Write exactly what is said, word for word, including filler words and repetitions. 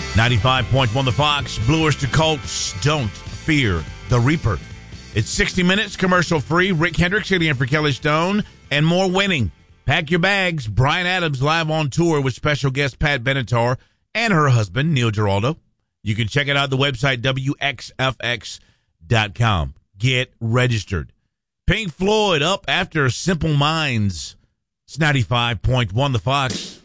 ninety-five point one The Fox, Blue Oyster Cult's Don't Fear the Reaper. It's sixty minutes, commercial-free. Rick Hendricks sitting in for Kelly Stone, and more winning. Pack your bags. Bryan Adams live on tour with special guest Pat Benatar and her husband, Neil Giraldo. You can check it out at the website, W X F X dot com. Get registered. Pink Floyd up after Simple Minds. It's ninety-five point one The Fox.